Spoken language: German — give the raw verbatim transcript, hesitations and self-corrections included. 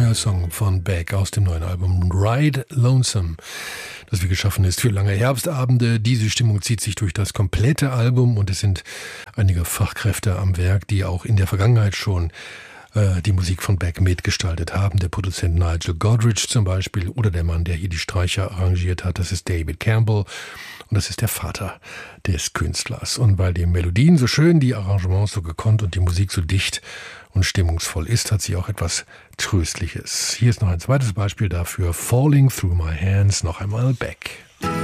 neuer Song von Beck aus dem neuen Album Ride Lonesome, das wie geschaffen ist für lange Herbstabende. Diese Stimmung zieht sich durch das komplette Album und es sind einige Fachkräfte am Werk, die auch in der Vergangenheit schon äh, die Musik von Beck mitgestaltet haben. Der Produzent Nigel Godrich zum Beispiel oder der Mann, der hier die Streicher arrangiert hat, das ist David Campbell. Und das ist der Vater des Künstlers. Und weil die Melodien so schön, die Arrangements so gekonnt und die Musik so dicht und stimmungsvoll ist, hat sie auch etwas Tröstliches. Hier ist noch ein zweites Beispiel dafür. Falling Through My Hands, noch einmal Beck.